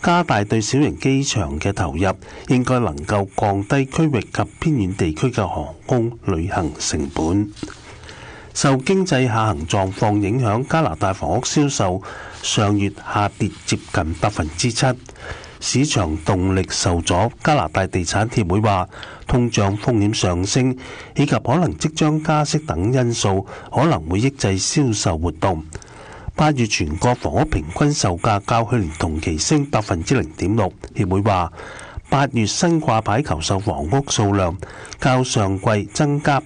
加大對小型機場嘅投入，應該能夠降低區域及偏遠地區嘅航空旅行成本。受經濟下行狀況影響，加拿大房屋銷售上月下跌接近7%，市場動力受阻。加拿大地產協會話，通脹風險上升以及可能即將加息等因素，可能會抑制銷售活動。8月全國房屋平均售價較去年同期升0.6%。協會話，8月新掛牌求售房屋數量較上季增加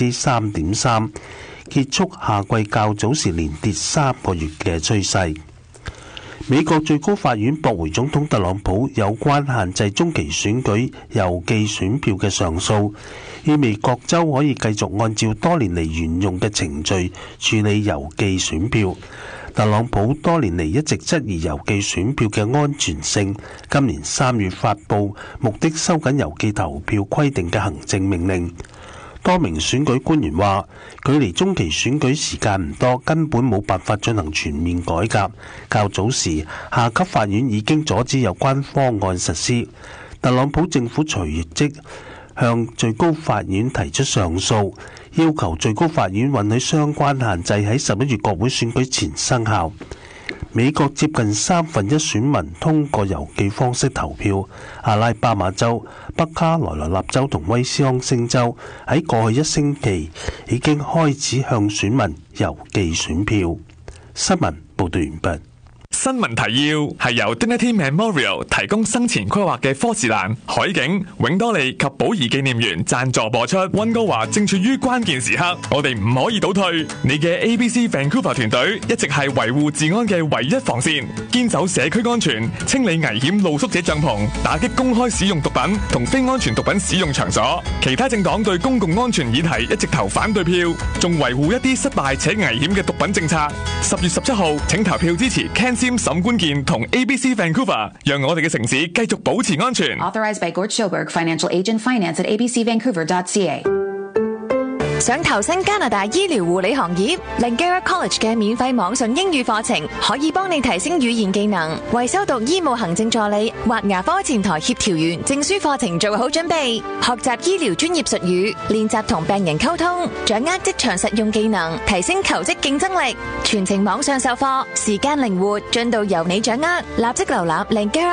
3.3%，結束夏季較早時連跌3個月嘅趨勢。美國最高法院駁回總統特朗普有關限制中期選舉郵寄選票嘅上訴，意味各州可以繼續按照多年嚟沿用嘅程序處理郵寄選票。特朗普多年嚟一直質疑郵寄選票嘅安全性，今年3月發布目的收緊郵寄投票規定嘅行政命令。多名選舉官員話，距離中期選舉時間唔多，根本冇辦法進行全面改革。較早時，下級法院已經阻止有關方案實施。特朗普政府隨即向最高法院提出上訴，要求最高法院允許相關限制喺11月國會選舉前生效。美國接近1/3選民通過郵寄方式投票，阿拉巴馬州、北卡羅來納州同威斯康星州喺過去1星期已經開始向選民郵寄選票。新聞報道完畢。 新聞提要係由 Dignity Memorial 提供生前規劃嘅科士蘭、海景、永多利及寶儀紀念園贊助播出。溫哥華正處於關鍵時刻，我哋唔可以倒退。你嘅 ABC Vancouver 團隊一直係維護治安嘅唯一防線，堅守社區安全，清理危險露宿者帳篷，打擊公開使用毒品同非安全毒品使用場所。其他政黨對公共安全議題一直投反對票，仲維護一啲失敗且危險嘅毒品政策。10月17號，請投票支持 沈關健同 ABC Vancouver， 讓我哋嘅城市繼續保持安全。 Authorized by Gord Schoberg, Financial Agent, Finance at abcvancouver.ca。 想投身加拿大醫療護理行業 ，Langara College 嘅免費網上英語課程可以幫你提升語言技能，為修讀醫務行政助理或牙科前台協調員證書課程做好準備。學習醫療專業術語，練習同病人溝通，掌握職場實用技能，提升求職競爭力。全程網上授課，時間靈活，進度由你掌握。立即瀏覽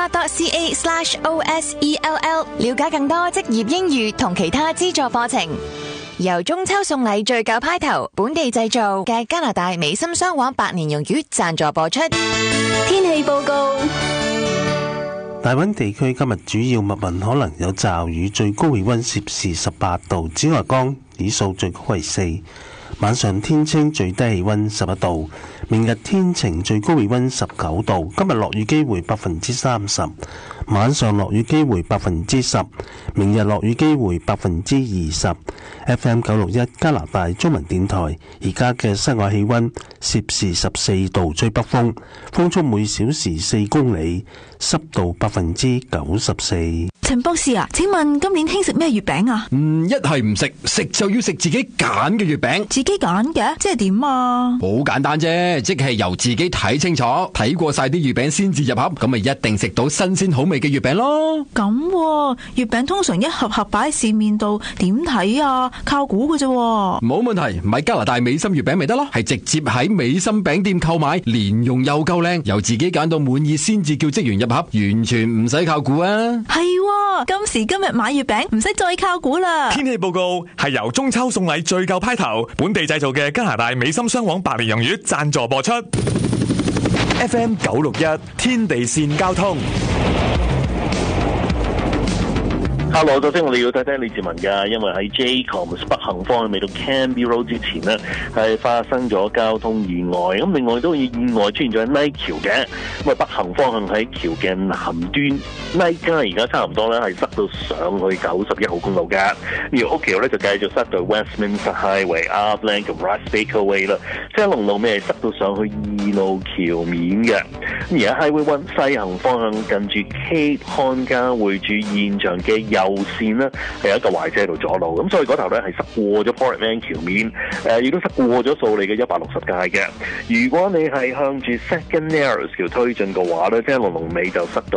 langara.ca/OSELL， 了解更多職業英語同其他資助課程。由中秋送禮最舊派頭，本地製造嘅加拿大美心雙黃百年蓉魚贊助播出。 天氣報告： 大溫地區今日主要密雲，可能有驟雨，最高氣溫攝氏18度，紫外光指數最高為4。晚上天清，最低氣溫11度。明日天晴，最高氣溫19度。今日落雨機會30%，晚上落雨機會10%，明日落雨機會20%。FM 961加拿大中文電台，而家嘅室外氣溫攝氏14度，吹北風，風速每小時4公里，濕度94%。 陳博士啊，請問今年興食咩月餅啊？ 一係唔食，食就要食自己揀嘅月餅。 自己揀嘅，即係點啊？ 好簡單啫，即係由自己睇清楚，睇過晒啲月餅先至入盒，咁咪一定食到新鮮好味嘅月餅咯。 咁，月餅通常一盒盒擺喺市面度，點睇啊？靠估嘅啫。 冇問題，買加拿大美心月餅咪得咯，係直接喺美心餅店購買，連用又夠靚，由自己揀到滿意先至叫職員入盒，完全唔使靠估啊。 係。今時今日買月餅唔使再靠估啦。 天氣報告係由中秋送禮最夠派頭，本地製造嘅加拿大美心雙黃百年蓉魚贊助播出。FM 961天地線交通。 Hello， 首先我哋要睇睇李志文㗎，因為喺 Jacobs 北行方向未到 Canby Road 之前呢，係發生咗交通意外。咁另外都有意外出現咗喺 Knight 橋嘅，咁啊北行方向喺橋嘅南端 Knight 街而家差唔多咧係塞到上去91號公路嘅，而屋橋咧就繼續塞到 Westminster Highway、Upland 同 Rice Baker Way 啦，即係龍路尾係塞到上去2路橋面嘅。咁而家 Highway 1西行方向近住 Cape Horn 交匯處現場嘅右線呢係有一個壞車喺度阻路，咁所以嗰頭咧係塞過咗 Portman 橋面，亦都塞過咗掃利嘅160街嘅。如果你係向住 Second Narrows 橋推進嘅話咧，即係龍尾就塞到